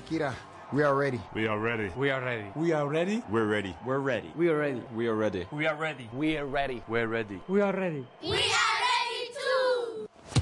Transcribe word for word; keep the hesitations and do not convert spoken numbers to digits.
Akira, we are ready. We are ready. We are ready. We are ready. We're ready. We're ready. We are ready. We are ready. We are ready. We are ready. We're ready. We're ready. We are ready. We are